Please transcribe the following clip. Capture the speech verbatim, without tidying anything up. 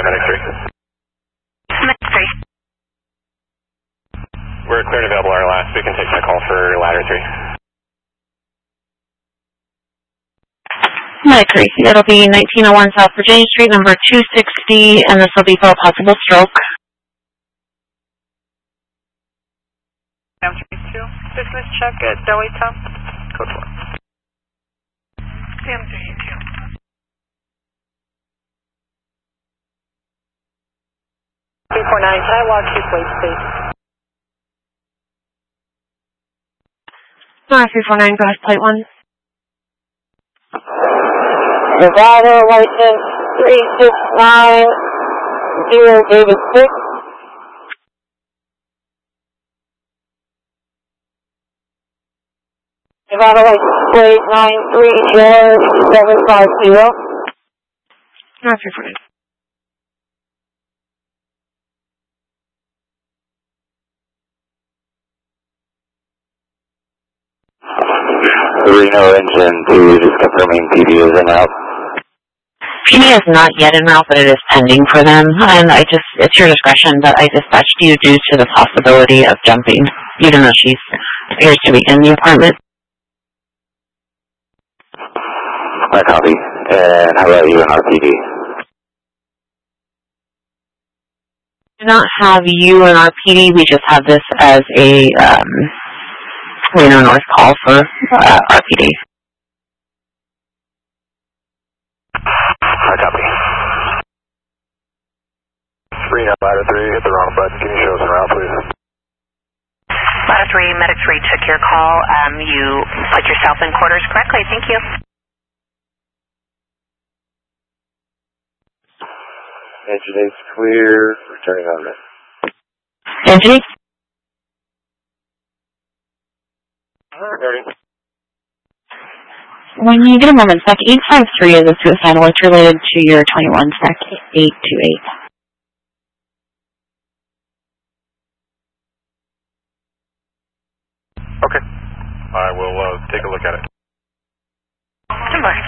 Medic three. Medic three. We're clear and available our last. We can take my call for ladder three. Medic three, it'll be nineteen oh one South Virginia Street, number two sixty, and this will be for a possible stroke. M three two, business check at Delhi Town. Code four. M three two. three four nine, can I log two plates, please? Uh, three four nine, go ahead, plate one. Nevada license three six nine zero David six. Nevada license plate nine three four seven five zero. Uh, three four nine. Reno engine two, just confirming P D is in out. P D is not yet in route, but it is pending for them, and I just, it's your discretion, but I dispatched you due to the possibility of jumping, even though she appears to be in the apartment. I copy. And how about you and R P D? We do not have you in our P D, we just have this as a, um, Reno North call for uh, R P D. I copy. Reno, ladder three, hit the wrong button. Can you show us around, please? Ladder three, Medic three took your call. Um, you put yourself in quarters correctly. Thank you. Engine is clear. Returning on this. Anthony? When you get a moment, Spec eight five three is a suicidal. It's related to your twenty-one, Spec eight two eight. Okay. I will uh, take a look at it. Goodbye.